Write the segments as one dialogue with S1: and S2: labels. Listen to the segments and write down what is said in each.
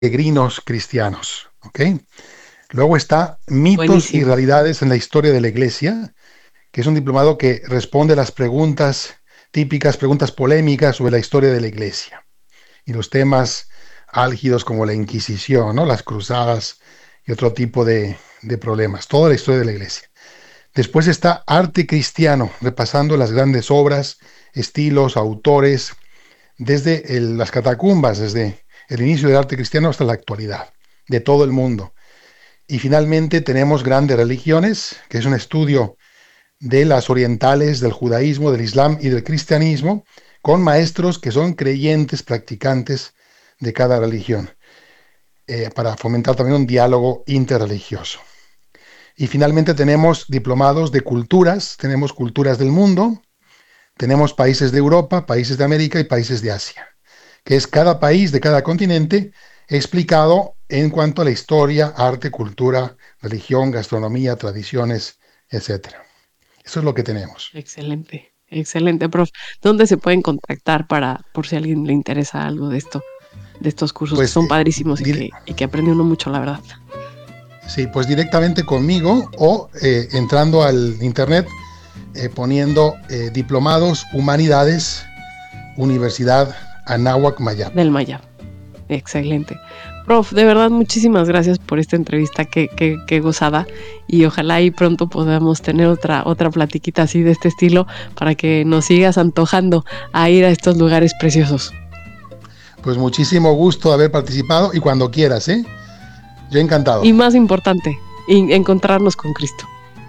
S1: peregrinos cristianos, ¿ok? Luego está Mitos y
S2: Buenísimo.
S1: realidades en la historia de la Iglesia, que es un diplomado que responde a las preguntas típicas, preguntas polémicas sobre la historia de la Iglesia y los temas álgidos como la Inquisición, ¿no? Las cruzadas y otro tipo de problemas, toda la historia de la Iglesia. Después está Arte Cristiano, repasando las grandes obras, estilos, autores, desde las catacumbas, desde el inicio del arte cristiano hasta la actualidad, de todo el mundo. Y finalmente tenemos Grandes Religiones, que es un estudio de las orientales, del judaísmo, del islam y del cristianismo, con maestros que son creyentes, practicantes de cada religión, para fomentar también un diálogo interreligioso. Y finalmente tenemos diplomados de culturas, tenemos culturas del mundo, tenemos países de Europa, países de América y países de Asia, que es cada país de cada continente explicado en cuanto a la historia, arte, cultura, religión, gastronomía, tradiciones, etcétera. Eso es lo que tenemos.
S2: Excelente, excelente, prof. ¿Dónde se pueden contactar por si a alguien le interesa algo de esto, de estos cursos que
S1: Pues,
S2: son padrísimos
S1: dire-
S2: y que aprende uno mucho, la verdad?
S1: sí, pues directamente conmigo o entrando al internet poniendo diplomados humanidades Universidad Anáhuac Mayap.
S2: Del Maya. Excelente. Prof, de verdad, muchísimas gracias por esta entrevista, qué gozada, y ojalá y pronto podamos tener otra platiquita así de este estilo para que nos sigas antojando a ir a estos lugares preciosos.
S1: Pues muchísimo gusto de haber participado y cuando quieras, ¿eh? Yo encantado.
S2: Y más importante, encontrarnos con Cristo.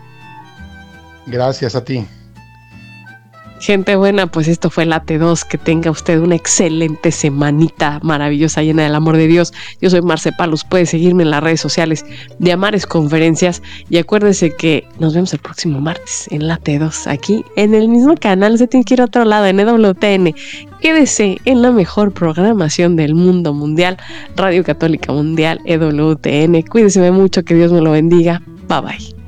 S1: Gracias a ti.
S2: Gente buena, pues esto fue Late 2. Que tenga usted una excelente semanita maravillosa, llena del amor de Dios. Yo soy Marce Palos. Puede seguirme en las redes sociales de Amares Conferencias. Y acuérdese que nos vemos el próximo martes en Late 2, aquí en el mismo canal. Se tiene que ir a otro lado, en EWTN. Quédese en la mejor programación del mundo mundial, Radio Católica Mundial, EWTN. Cuídese mucho, que Dios me lo bendiga. Bye bye.